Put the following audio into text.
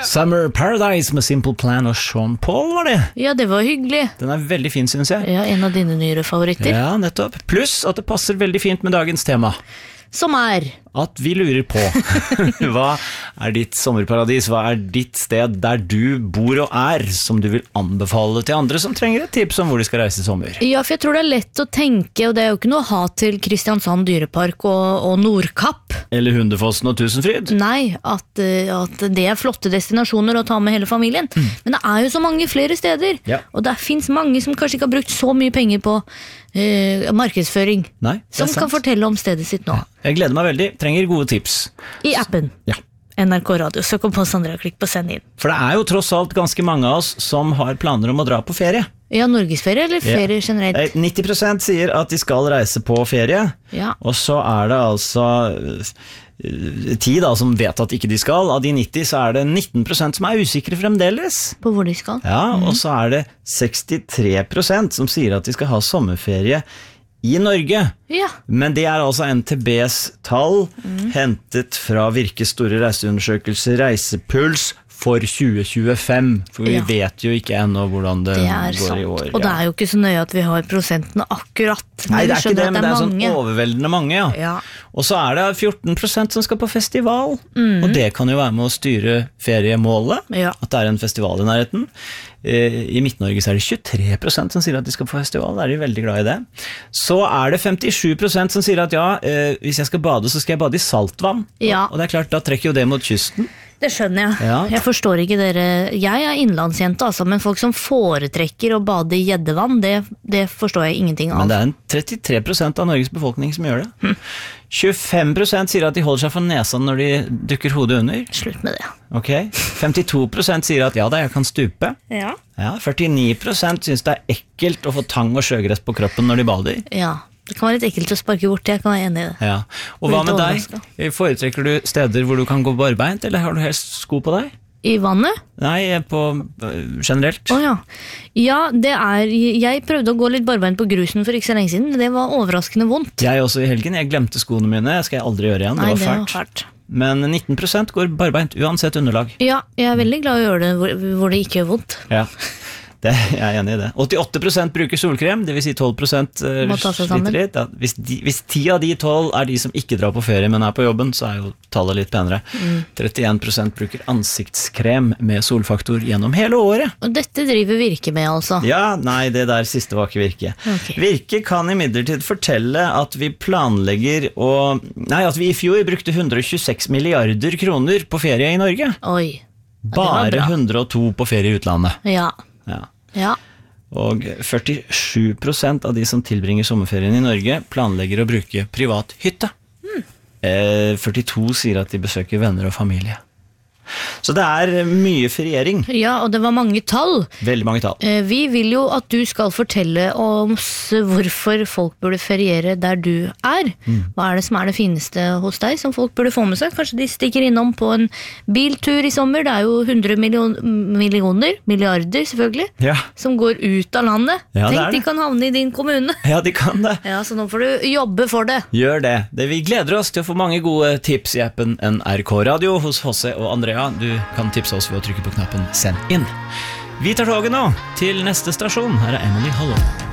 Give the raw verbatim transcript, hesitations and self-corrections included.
Summer Paradise med Simple Plan og Sean Paul var det. Ja, det var hyggelig. Den er veldig fin, synes jeg. Ja, en av dine nyere favoritter. Ja, nettopp. Pluss at det passer veldig fint med dagens tema. Som er At vi lurer på hva er ditt sommerparadis, hva er ditt sted der du bor og er, som du vil anbefale til andre som trenger et tips om hvor de skal reise i sommer. Ja, for jeg tror det er lett å tenke, og det er jo ikke noe hat til Kristiansand dyrepark og, og Nordkapp. Eller Hundefossen og Tusenfryd. Nei, at, at det er flotte destinasjoner å ta med hele familien. Mm. Men det er jo så mange flere steder, ja. Og det finnes mange som kanskje ikke har brukt så mye penger på uh, markedsføring, Nei, som kan fortelle om stedet sitt nå. Ja. Jeg gleder meg veldig, trenger gode tips. I appen. Ja. N R K Radio, søk opp på Sandra, klikk på send inn. For det er jo tross alt ganske mange av oss som har planer om å dra på ferie. Ja, Norgesferie eller ferie ja. generelt? nitti prosent sier at de skal reise på ferie, ja. Og så er det altså ti da, som vet at ikke de skal. Av de nitti så er det nitten prosent som er usikre fremdeles. På hvor de skal? Ja, mm. og så er det sekstitre prosent som sier at de skal ha sommerferie i Norge, ja. Men det er altså N T B's tall, mm. hentet fra Virkes store reiseundersøkelse Reisepuls for tjue tjuefem, for vi ja. vet jo ikke ennå hvordan det, det går sant. I år. Og det er jo ikke så nøye at vi har prosentene akkurat. Nei, det er ikke det, men det er, det er sånn overveldende mange, ja. ja. Og så er det fjorten prosent som skal på festival, mm. og det kan jo være med å styre feriemålet, ja. At det er en festival i nærheten. I Midt-Norge så er det tjuetre prosent som sier at de skal på festival, da er de veldig glad i det. Så er det femtisju prosent som sier at ja, hvis jeg skal bade, så skal jeg bade i saltvann. Ja. Og det er klart, da trekker jo det mot kysten. Det skjønner jeg. Ja. Jeg forstår ikke dere. Jeg er innlandsjente, altså, men folk som foretrekker å bade i gjeddevann, det, det forstår jeg ingenting av. Men det er en trettitre prosent av Norges befolkning som gjør det. Hm. tjuefem prosent sier at de holder seg for nesa når de dukker hodet under. Slutt med det. Ok. femtito prosent sier at ja da, jeg kan stupe. Ja. Ja, førtini prosent synes det er ekkelt å få tang og sjøgress på kroppen når de bader. Ja. Det kan være litt ekkelt å sparke bort, jeg kan være enig i det. Ja. Og hva med deg? Foretrekker du steder hvor du kan gå barbeint, eller har du helst sko på deg? I vannet? Nei, på generelt. Å oh, ja. Ja, det er, jeg prøvde å gå litt barbeint på grusen for ikke så lenge siden, det var overraskende vondt. Jeg også i helgen, jeg glemte skoene mine, jeg skal aldri gjøre igjen, Nei, det var fælt. fælt. Men nitten prosent går barbeint uansett underlag. Ja, jeg er veldi glad i å gjøre det hvor, hvor det ikke gjør vondt. Ja. Det, jeg er enig i det. åttiåtte prosent bruker solkrem, det vil si tolv prosent sliter litt. Hvis, de, hvis ti av de tolv er de som ikke drar på ferie, men er på jobben, så er jo tallet litt penere. Mm. trettien prosent bruker ansiktskrem med solfaktor gjennom hele året. Og dette driver Virke med, altså? Ja, nei, det der siste var ikke Virke. Okay. Virke kan imidlertid fortelle at vi planlegger å... Nei, at vi i fjor brukte hundre og tjueseks milliarder kroner på ferie i Norge. Oi. Ja, bare hundre og to på ferie i utlandet. Ja. Ja. Ja. Og førtisju prosent av de som tilbringer sommerferien i Norge planlegger å bruke privat hytte. Mm. eh, førtito sier at de besøker venner og familie. Så det er mye feriering. Ja, og det var mange tall. Veldig mange tall. eh, Vi vil jo at du skal fortelle om hvorfor folk burde feriere der du er. mm. Hva er det som er det fineste hos deg som folk burde få med seg? Kanskje de stikker innom på en biltur i sommer. Det er jo hundre million, millioner, milliarder selvfølgelig, ja. som går ut av landet. Ja, Tenk de kan havne i din kommune. Ja, de kan det. Ja, så nå får du jobbe for det. Gjør det. det Vi gleder oss til å få mange gode tips i appen N R K Radio hos Hosse og Andrea. Du kan tipse oss ved å trykke på knappen Send inn. Vi tar toget nå til neste stasjon. Her er Emily Hollow.